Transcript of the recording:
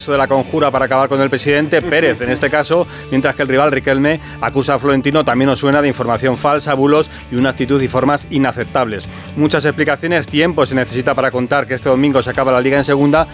de la conjura para acabar con el presidente, Pérez en este caso, mientras que el rival Riquelme acusa a Florentino, también os suena, de información falsa, bulos y una actitud y formas inaceptables. Muchas explicaciones, tiempo se necesita para contar que este domingo se acaba la Liga en segunda,